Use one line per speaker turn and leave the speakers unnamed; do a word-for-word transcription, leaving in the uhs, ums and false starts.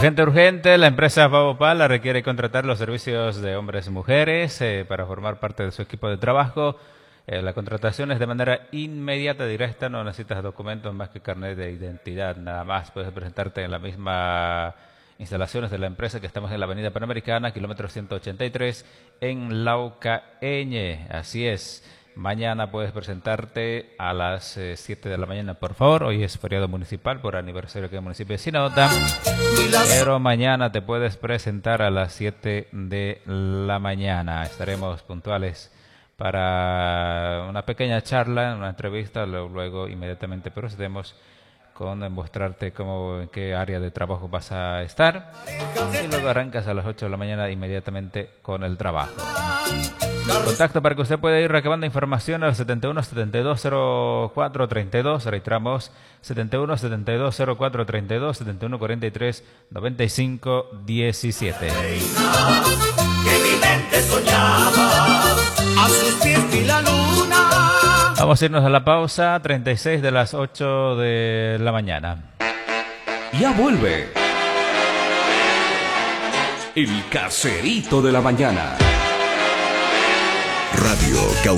Urgente, urgente, la empresa Babopala requiere contratar los servicios de hombres y mujeres eh, para formar parte de su equipo de trabajo. Eh, la contratación es de manera inmediata, directa, no necesitas documentos más que carnet de identidad, nada más. Puedes presentarte en la misma instalaciones de la empresa que estamos en la Avenida Panamericana, kilómetro ciento ochenta y tres, en Laucaeñe. Así es. Mañana puedes presentarte a las eh, siete de la mañana, por favor. Hoy es feriado municipal por aniversario que el municipio de Sinota. Pero mañana te puedes presentar a las siete de la mañana. Estaremos puntuales para una pequeña charla, una entrevista. Luego, luego inmediatamente procedemos con mostrarte cómo, en qué área de trabajo vas a estar. Y luego arrancas a las ocho de la mañana inmediatamente con el trabajo. Contacto para que usted pueda ir recabando información al setenta y uno, setenta y dos, cero cuatro treinta y dos. Registramos setenta y uno, setenta y dos, cero cuatro treinta y dos, setenta y uno, cuarenta y tres, noventa y cinco, diecisiete.
Que mi mente soñaba a sus pies y la luna.
Vamos a irnos a la pausa, treinta y seis de las ocho de la mañana.
Ya vuelve el caserito de la mañana.
Radio